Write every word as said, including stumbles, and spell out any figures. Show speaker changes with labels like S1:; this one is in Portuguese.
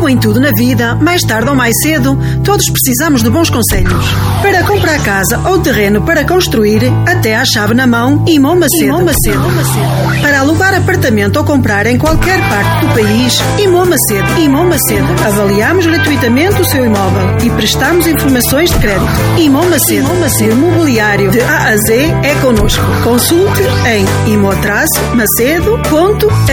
S1: Como em tudo na vida, mais tarde ou mais cedo, todos precisamos de bons conselhos. Para comprar casa ou terreno para construir, até à chave na mão, Imó Macedo. Macedo. Para alugar apartamento ou comprar em qualquer parte do país, Imó Macedo. Imó Macedo. Avaliamos gratuitamente o seu imóvel e prestamos informações de crédito. Imó Macedo. Imó Macedo. Imobiliário de A a Z é connosco. Consulte em imo macedo ponto